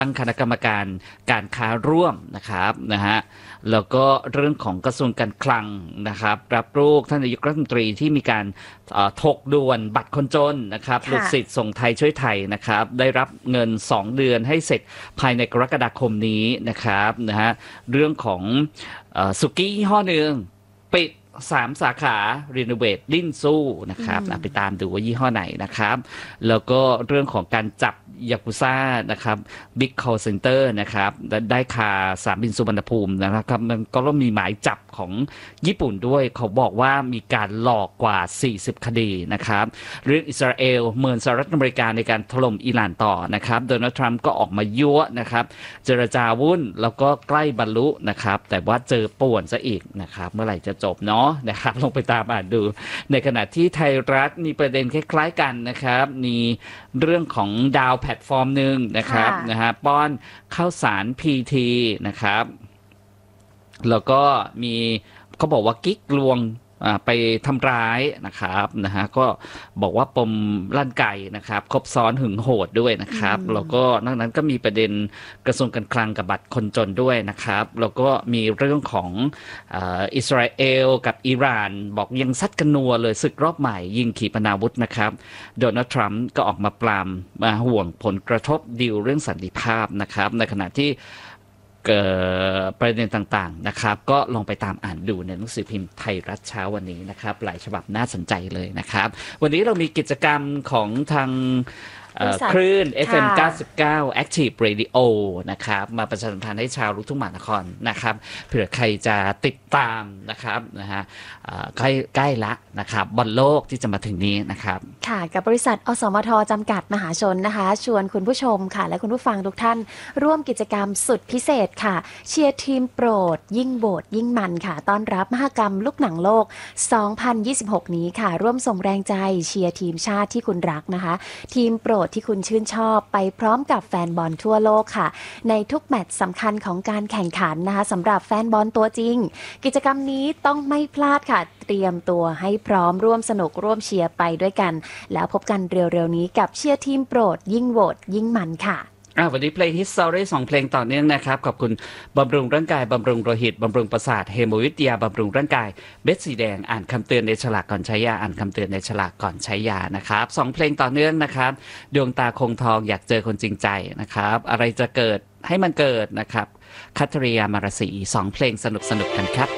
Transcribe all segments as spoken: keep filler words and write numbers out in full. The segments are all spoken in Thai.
ตั้งคณะกรรมการการค้าร่วมนะครับนะฮะแล้วก็เรื่องของกระทรวงการคลังนะครับรับลูกท่านนายกรัฐมนตรีที่มีการถกด่วนบัตรคนจนนะครับลดสิทธิ์ส่งไทยช่วยไทยนะครับได้รับเงินสองเดือนให้เสร็จภายในกรกฎาคมนี้นะครับนะฮะเรื่องของสุกี้ยี่ห้อหนึ่งปิดสามสาขารีโนเวทดิ้นสู้นะครับไปตามดูว่ายี่ห้อไหนนะครับแล้วก็เรื่องของการจับยากุซ่านะครับบิ๊กคอลเซ็นเตอร์นะครับได้คาสนามบินสุวรรณภูมินะครับมันก็ต้องมีหมายจับของญี่ปุ่นด้วยเขาบอกว่ามีการหลอกกว่าสี่สิบคดีนะครับเรื่องอิสราเอลเมินสหรัฐอเมริกาในการถล่มอิหร่านต่อนะครับโดนัลด์ทรัมป์ก็ออกมายั่วนะครับเจรจาวุ่นแล้วก็ใกล้บรรลุนะครับแต่ว่าเจอป่วนซะอีกนะครับเมื่อไหร่จะจบเนาะนะครับลงไปตามอ่านดูในขณะที่ไทยรัฐมีประเด็นคล้ายๆกันนะครับมีเรื่องของดาวแพลตฟอร์มหนึ่งนะครับนะฮะป้อนข้าวสาร พี ที นะครับแล้วก็มีเขาบอกว่ากิ๊กลวงไปทำร้ายนะครับนะฮะก็บอกว่าปมลั่นไก่นะครับครบซ้อนหึงโหดด้วยนะครับแล้วก็นอกนั้นก็มีประเด็นกระทรวงการคลังกับบัตรคนจนด้วยนะครับแล้วก็มีเรื่องของอิสราเอลกับอิหร่านบอกยังซัดกันนัวเลยศึกรอบใหม่ยิงขีปนาวุธนะครับโดนัลด์ทรัมป์ก็ออกมาปรามมาห่วงผลกระทบดีลเรื่องสันติภาพนะครับในขณะที่ประเด็นต่างๆนะครับก็ลองไปตามอ่านดูในหนังสือพิมพ์ไทยรัฐเช้าวันนี้นะครับหลายฉบับน่าสนใจเลยนะครับวันนี้เรามีกิจกรรมของทางคลื่น เอฟ เอ็ม เก้าสิบเก้า Active Radio นะครับมาประชาสัมพันธ์ให้ชาวลูกทุ่งมหานครนะครับเผื่อใครจะติดตามนะครับนะฮะใกล้ใกล้ละนะครับบอลโลกที่จะมาถึงนี้นะครับค่ะกับบริษัทอสมทจำกัดมหาชนนะคะชวนคุณผู้ชมค่ะและคุณผู้ฟังทุกท่านร่วมกิจกรรมสุดพิเศษค่ะเชียร์ทีมโปรดยิ่งโบดยิ่งมันค่ะต้อนรับมหกรรมลูกหนังโลกสองพันยี่สิบหกนี้ค่ะร่วมส่งแรงใจเชียร์ทีมชาติที่คุณรักนะคะทีมโปรดที่คุณชื่นชอบไปพร้อมกับแฟนบอลทั่วโลกค่ะในทุกแมตช์สำคัญของการแข่งขันนะคะสำหรับแฟนบอลตัวจริงกิจกรรมนี้ต้องไม่พลาดค่ะเตรียมตัวให้พร้อมร่วมสนุกร่วมเชียร์ไปด้วยกันแล้วพบกันเร็วๆนี้กับเชียร์ทีมโปรดยิ่งโหวตยิ่งมันค่ะอ่าวันนี้เพลง History สองเพลงต่อเนื่องนะครับขอบคุณบำรุงร่างกายบำรุงโลหิตบำรุงประสาทเฮโมวิทยาบำรุงร่างกายเม็ดสีแดงอ่านคำเตือนในฉลากก่อนใช้ยาอ่านคำเตือนในฉลากก่อนใช้ยานะครับสองเพลงต่อเนื่องนะครับดวงตาคงทองอยากเจอคนจริงใจนะครับอะไรจะเกิดให้มันเกิดนะครับคัตริยามารสีสองเพลงสนุกสนุกกันครับ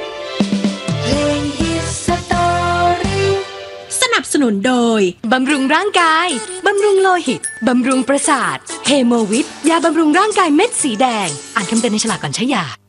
สนับสนุนโดยบำรุงร่างกายบำรุงโลหิตบำรุงประสาทเฮโมวิทยาบำรุงร่างกายเม็ดสีแดงอ่านคำเตือนในฉลากก่อนใช้ยา